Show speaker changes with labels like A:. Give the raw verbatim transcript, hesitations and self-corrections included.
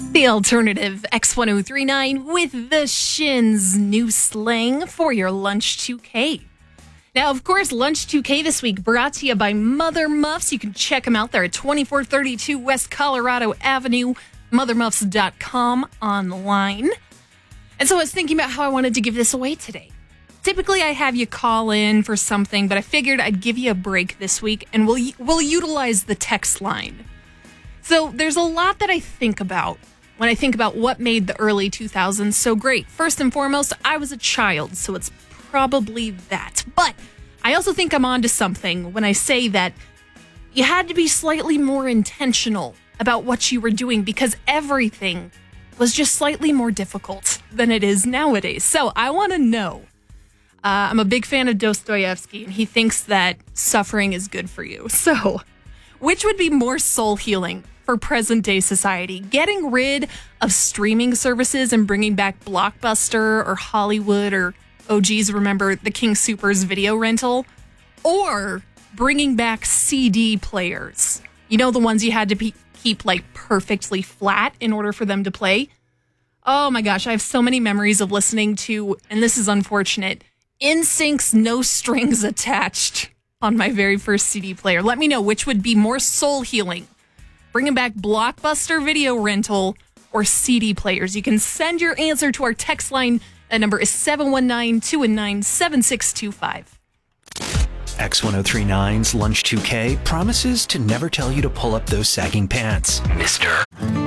A: The alternative X ten thirty-nine with the Shins, new slang for your Lunch two K. Now, of course, Lunch two K this week brought to you by Mother Muffs. You can check them out there at twenty-four thirty-two West Colorado Avenue, mother muffs dot com online. And so I was thinking about how I wanted to give this away today. Typically, I have you call in for something, but I figured I'd give you a break this week, and we'll we'll utilize the text line. So there's a lot that I think about when I think about what made the early two thousands so great. First and foremost, I was a child, so it's probably that. But I also think I'm onto something when I say that you had to be slightly more intentional about what you were doing because everything was just slightly more difficult than it is nowadays. So I want to know. Uh, I'm a big fan of Dostoevsky, and he thinks that suffering is good for you. So which would be more soul healing for present day society? Getting rid of streaming services and bringing back Blockbuster or Hollywood or, oh geez, remember the King Soopers video rental? Or bringing back C D players? You know, the ones you had to be, keep like perfectly flat in order for them to play? Oh my gosh, I have so many memories of listening to, and this is unfortunate, N Sync's No Strings Attached on my very first C D player. Let me know which would be more soul healing. Bringing back Blockbuster video rental or C D players. You can send your answer to our text line. That number is seven one nine, two one nine, seven six two five.
B: X ten thirty-nine's Lunch two K promises to never tell you to pull up those sagging pants, mister.